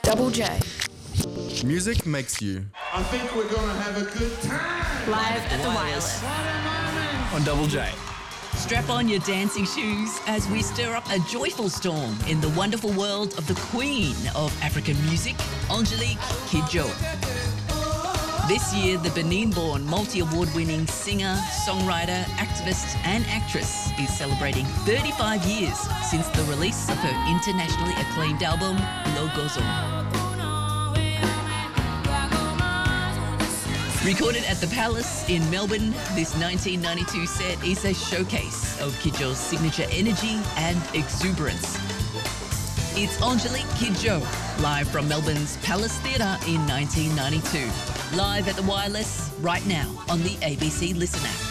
Double J. Music makes you. I think we're going to have a good time. Live at the Wireless. On Double J. Strap on your dancing shoes as we stir up a joyful storm in the wonderful world of the queen of African music, Angelique Kidjo. This year, the Benin-born multi-award-winning singer, songwriter, activist and actress is celebrating 35 years since the release of her internationally acclaimed album, Logozo. Recorded at the Palace in Melbourne, this 1992 set is a showcase of Kidjo's signature energy and exuberance. It's Angelique Kidjo, live from Melbourne's Palace Theatre in 1992. Live at the Wireless right now on the ABC Listen app.